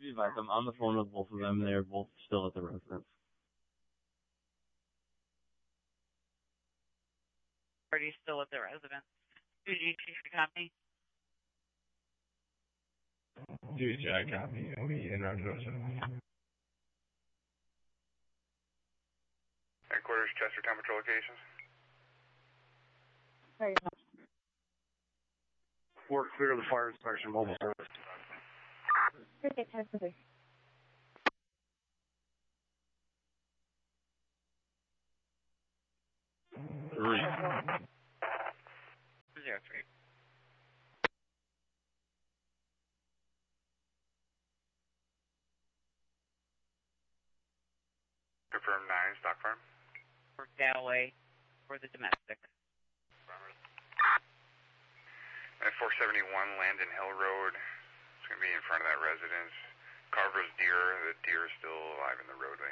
Be advised, I'm on the phone with both of them. They're both still at the residence. Are you still at the residence? Did you copy? I copy. I'll be in Roger. Headquarters, Chestertown Patrol locations. Very much. We're clear of the fire inspection mobile service. Cricket test number. Three. 03. Confirm 9, stock farm. For Galloway, for the domestic. At 471 Landon Hill Road. It's going to be in front of that residence. Carver's deer. The deer is still alive in the roadway.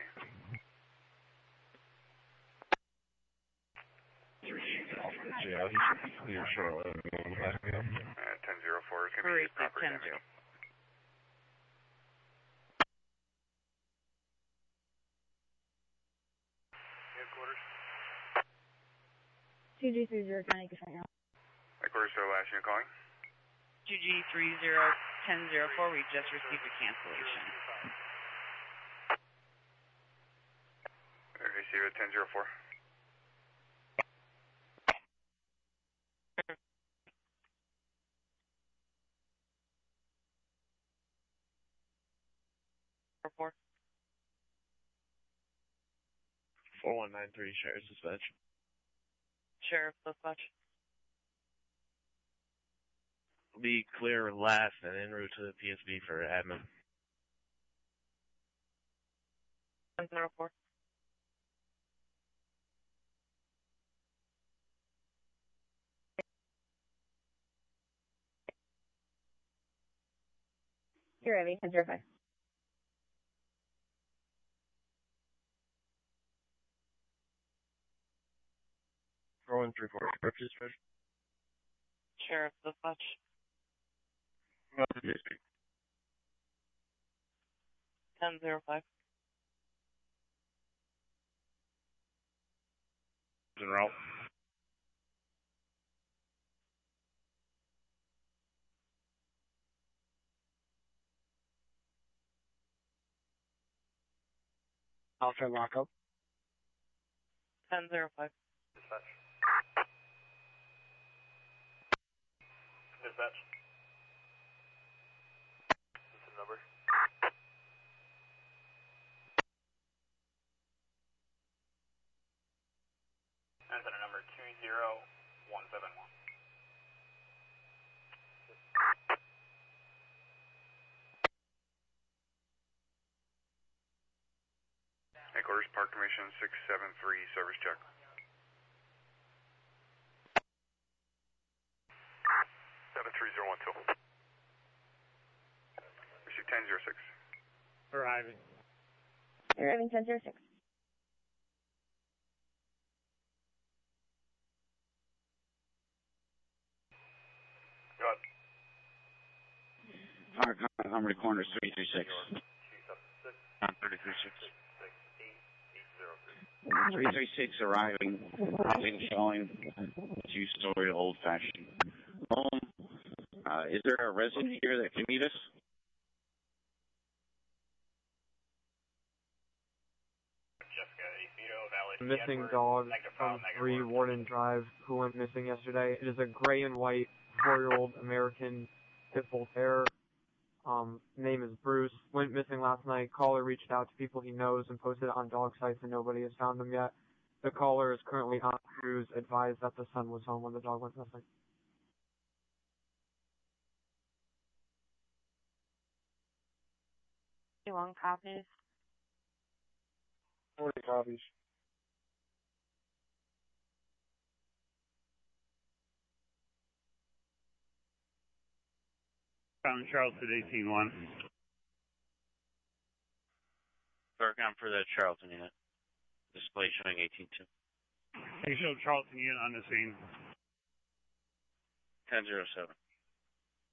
Yeah, he should be clear shortly. 10-04 is going to be property damage. 2G30 Connecticut right now. Headquarters, so last unit calling. 2G301004, we just received a cancellation. Receive it 10-04. Report. 4193, Sheriff's Dispatch. Sheriff Dispatch. Be clear last and en route to the PSB for admin. 10-04. You're ready, 10-05. Rolling 3-4. Sheriff's Dispatch. Sheriff Dispatch. Not the PSB. 10-05. En route. Alpha lockup. 10-05. Dispatch. Dispatch. What's the number? Antenna number 20171. Headquarters, Park Commission 673, service check. 73012. Receive 1006. Arriving. You're arriving, 10-06. Go ahead. Fire Comedy Corners 336. 336. 336 arriving. Showing 2-story old-fashioned home. Is there a resident here that can meet us? Missing dog from 3 Warden Drive who went missing yesterday. It is a gray and white 4-year-old American Pit Bull Terrier. Name is Bruce. Went missing last night. Caller reached out to people he knows and posted it on dog sites and nobody has found him yet. The caller is currently on cruise, advised that the son was home when the dog went missing. One copies. 40 copies. Found Charleston 18-1. Bergam for the Charlton unit. Display showing 18-2. They showed Charleston unit on the scene. 10-07.